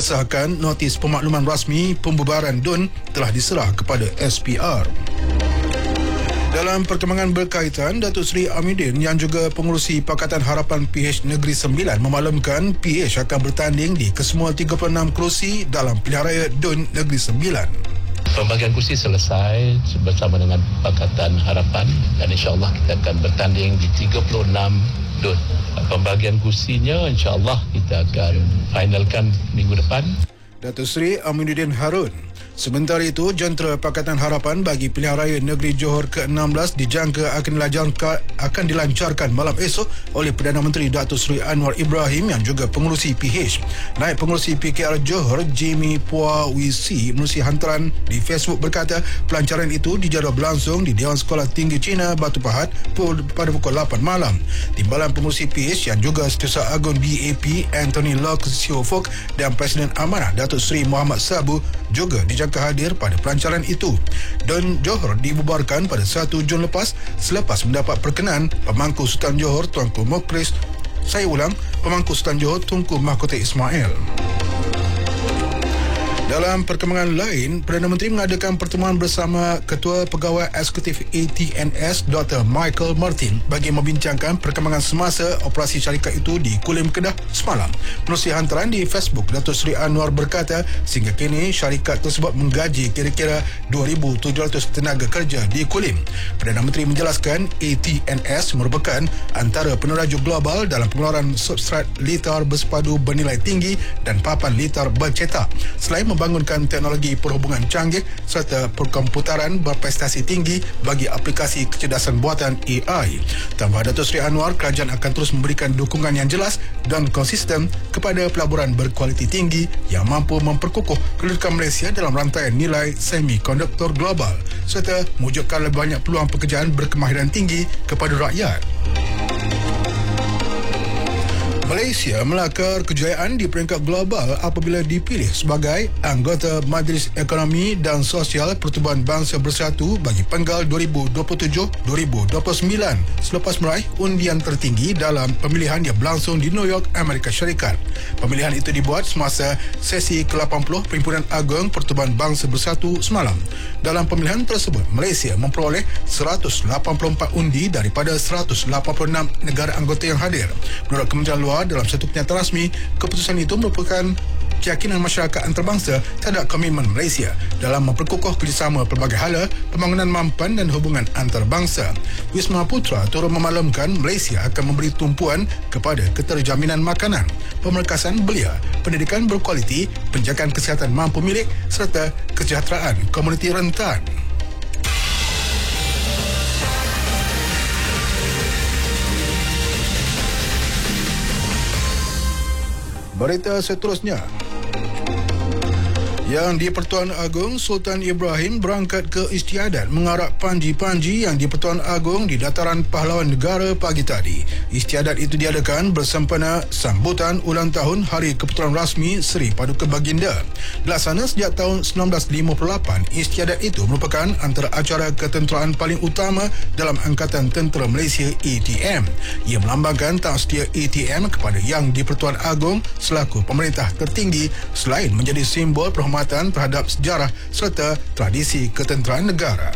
mengesahkan notis pemakluman rasmi pembubaran DUN telah diserah kepada SPR. Dalam perkembangan berkaitan, Datuk Seri Amiruddin yang juga pengurusi Pakatan Harapan PH Negeri Sembilan memaklumkan PH akan bertanding di kesemua 36 kerusi dalam pilihan raya DUN Negeri Sembilan. Pembagian kursi selesai bersama dengan Pakatan Harapan dan insyaAllah kita akan bertanding di 36 DUN. Pembagian kursinya insyaAllah kita akan finalkan minggu depan. Datuk Seri Aminuddin Harun. Sementara itu, jentera Pakatan Harapan bagi pilihan raya negeri Johor ke-16 dijangka akan dilancarkan malam esok oleh Perdana Menteri Datuk Seri Anwar Ibrahim yang juga pengurusi PH. Naib pengurusi PKR Johor, Jimmy Puah Wisi, menerusi hantaran di Facebook berkata pelancaran itu dijadual berlangsung di Dewan Sekolah Tinggi Cina Batu Pahat pada pukul 8 malam. Timbalan pengurusi PH yang juga Setiausaha Agung BAP Anthony Lok Siofok dan Presiden Amanah Datuk Seri Muhammad Sabu juga dijangka hadir pada pelancaran itu. DUN Johor dibubarkan pada 1 Jun lepas selepas mendapat perkenan Pemangku Sultan Johor Tuanku Mukris Pemangku Sultan Johor Tunku Mahkota Ismail. Dalam perkembangan lain, Perdana Menteri mengadakan pertemuan bersama Ketua Pegawai Eksekutif ATNS Dr. Michael Martin bagi membincangkan perkembangan semasa operasi syarikat itu di Kulim, Kedah semalam. Menerusi hantaran di Facebook, Datuk Seri Anwar berkata sehingga kini syarikat tersebut menggaji kira-kira 2,700 tenaga kerja di Kulim. Perdana Menteri menjelaskan ATNS merupakan antara peneraju global dalam pengeluaran substrat litar bersepadu bernilai tinggi dan papan litar bercetak. Selain membangunkan teknologi perhubungan canggih serta perkomputaran berprestasi tinggi bagi aplikasi kecerdasan buatan AI. Tambah Datuk Seri Anwar, kerajaan akan terus memberikan dukungan yang jelas dan konsisten kepada pelaburan berkualiti tinggi yang mampu memperkukuh kedudukan Malaysia dalam rantaian nilai semikonduktor global serta mewujudkan lebih banyak peluang pekerjaan berkemahiran tinggi kepada rakyat. Malaysia melakar kejayaan di peringkat global apabila dipilih sebagai anggota Majlis Ekonomi dan Sosial Pertubuhan Bangsa Bersatu bagi penggal 2027-2029 selepas meraih undian tertinggi dalam pemilihan yang berlangsung di New York, Amerika Syarikat. Pemilihan itu dibuat semasa sesi ke-80 Perhimpunan Agung Pertubuhan Bangsa Bersatu semalam. Dalam pemilihan tersebut, Malaysia memperoleh 184 undi daripada 186 negara anggota yang hadir. Menurut Kementerian Luar, dalam satu kenyataan rasmi, keputusan itu merupakan keyakinan masyarakat antarabangsa terhadap komitmen Malaysia dalam memperkukuh kerjasama pelbagai hala, pembangunan mampan dan hubungan antarabangsa. Wisma Putra turut memaklumkan Malaysia akan memberi tumpuan kepada keterjaminan makanan, pemerkasaan belia, pendidikan berkualiti, penjagaan kesihatan mampu milik serta kesejahteraan komuniti rentan. Berita seterusnya. Yang di-Pertuan Agong, Sultan Ibrahim berangkat ke istiadat mengarak panji-panji yang di-Pertuan Agong di Dataran Pahlawan Negara pagi tadi. Istiadat itu diadakan bersempena sambutan ulang tahun Hari Keputusan Rasmi Seri Paduka Baginda. Dilaksana sejak tahun 1958, istiadat itu merupakan antara acara ketenteraan paling utama dalam Angkatan Tentera Malaysia ATM. Ia melambangkan tak setia ATM kepada Yang di-Pertuan Agong selaku pemerintah tertinggi selain menjadi simbol perhormatan terhadap sejarah serta tradisi ketenteraan negara.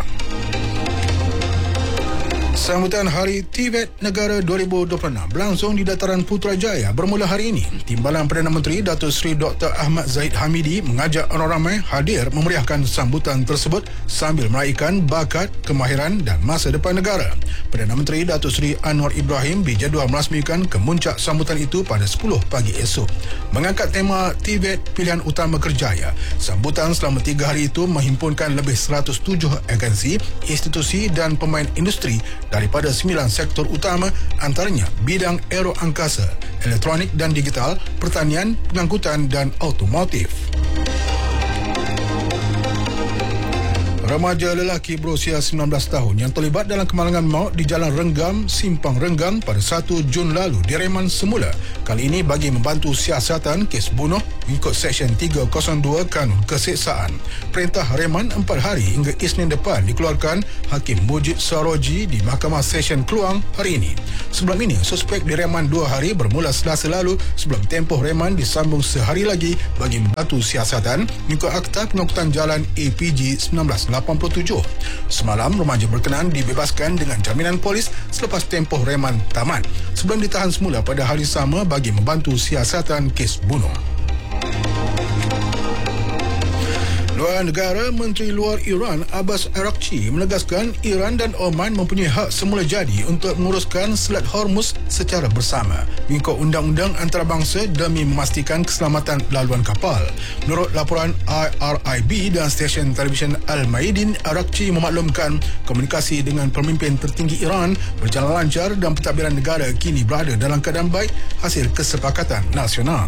Sambutan Hari TVET Negara 2026 berlangsung di Dataran Putrajaya bermula hari ini. Timbalan Perdana Menteri Datuk Seri Dr. Ahmad Zahid Hamidi mengajak orang ramai hadir memeriahkan sambutan tersebut sambil meraihkan bakat, kemahiran dan masa depan negara. Perdana Menteri Datuk Seri Anwar Ibrahim berjadual merasmikan kemuncak sambutan itu pada 10 pagi esok. Mengangkat tema TVET Pilihan Utama Kerjaya, sambutan selama 3 hari itu menghimpunkan lebih 107 agensi, institusi dan pemain industri daripada 9 sektor utama, antaranya bidang aero angkasa, elektronik dan digital, pertanian, pengangkutan dan automotif. Remaja lelaki berusia 19 tahun yang terlibat dalam kemalangan maut di Jalan Renggam, Simpang Renggam pada 1 Jun lalu direman semula. Kali ini bagi membantu siasatan kes bunuh mengikut Seksyen 302 Kanun Keseksaan. Perintah reman 4 hari hingga Isnin depan dikeluarkan Hakim Mujib Saroji di Mahkamah Sesyen Keluang hari ini. Sebelum ini, suspek direman 2 hari bermula Selasa lalu sebelum tempoh reman disambung sehari lagi bagi membantu siasatan mengikut Akta Pengangkutan Jalan APG 1987. Semalam, remaja berkenaan dibebaskan dengan jaminan polis selepas tempoh reman tamat sebelum ditahan semula pada hari sama bagi membantu siasatan kes bunuh. Luar negara, Menteri Luar Iran Abbas Araghchi menegaskan Iran dan Oman mempunyai hak semula jadi untuk menguruskan Selat Hormuz secara bersama mengikut undang-undang antarabangsa demi memastikan keselamatan laluan kapal. Menurut laporan IRIB dan stesen televisyen Al-Maidin, Araghchi memaklumkan komunikasi dengan pemimpin tertinggi Iran berjalan lancar dan pentadbiran negara kini berada dalam keadaan baik hasil kesepakatan nasional.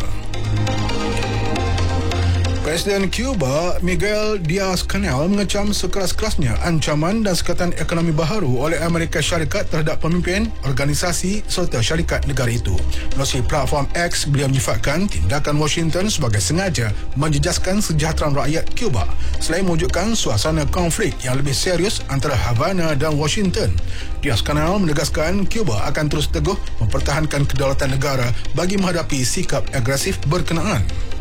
Presiden Cuba Miguel Diaz-Canel mengecam sekeras-kerasnya ancaman dan sekatan ekonomi baharu oleh Amerika Syarikat terhadap pemimpin, organisasi serta syarikat negara itu. Melalui platform X, beliau menyifatkan tindakan Washington sebagai sengaja menjejaskan sejahteraan rakyat Cuba selain mewujudkan suasana konflik yang lebih serius antara Havana dan Washington. Diaz-Canel menegaskan Cuba akan terus teguh mempertahankan kedaulatan negara bagi menghadapi sikap agresif berkenaan.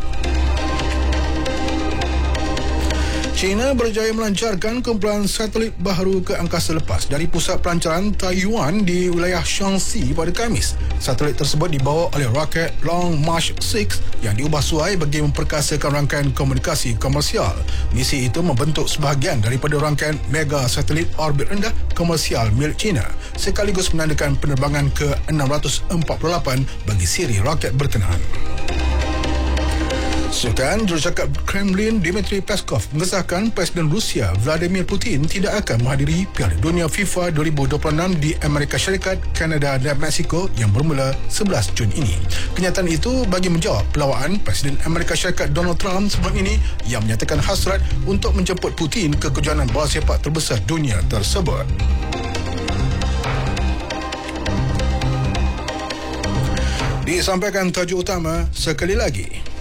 China berjaya melancarkan kumpulan satelit baharu ke angkasa lepas dari pusat pelancaran Taiwan di wilayah Shaanxi pada Khamis. Satelit tersebut dibawa oleh raket Long March 6 yang diubah suai bagi memperkasakan rangkaian komunikasi komersial. Misi itu membentuk sebahagian daripada rangkaian mega satelit orbit rendah komersial milik China, sekaligus menandakan penerbangan ke-648 bagi siri raket berkenaan. Sukan, jurucakap Kremlin Dmitry Peskov mengesahkan Presiden Rusia Vladimir Putin tidak akan menghadiri Piala Dunia FIFA 2026 di Amerika Syarikat, Kanada dan Mexico yang bermula 11 Jun ini. Kenyataan itu bagi menjawab pelawaan Presiden Amerika Syarikat Donald Trump sebelum ini yang menyatakan hasrat untuk menjemput Putin ke kejohanan bola sepak terbesar dunia tersebut. Disampaikan tajuk utama sekali lagi.